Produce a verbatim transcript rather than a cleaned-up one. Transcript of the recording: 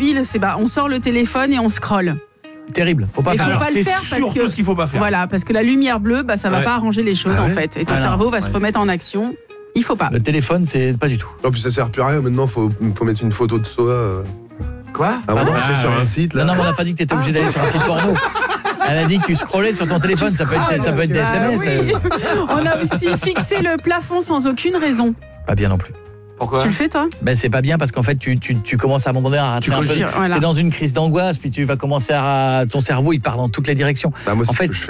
débile, c'est bah on sort le téléphone et on scrolle. Terrible, faut pas Et faire faut ça. pas le C'est faire parce surtout que ce qu'il faut pas faire. voilà, parce que la lumière bleue, bah ça va Ouais. pas arranger les choses Ah en ouais fait, et ton Ah non, cerveau va ouais. se remettre en action. Il faut pas. Le téléphone, c'est pas du tout. Non, puis ça sert plus à rien. Maintenant, faut, faut mettre une photo de soi. Euh, Quoi avant Pardon d'entrer Ah, sur ouais. un site. Là. Non, non, mais on n'a pas dit que t'étais obligé d'aller sur un site porno. Elle a dit que tu scrollais sur ton téléphone, ça peut être, ça peut être des Ah S M S. oui. On a aussi fixé le plafond sans aucune raison. Pas bien non plus. Pourquoi Tu le fais toi? Ben c'est pas bien parce qu'en fait tu, tu, tu commences à un moment donné à Tu un peu- cogites. Voilà. t'es dans une crise d'angoisse, puis tu vas commencer à ton cerveau il part dans toutes les directions. Ah, moi, c'est En ce fait, que je fais.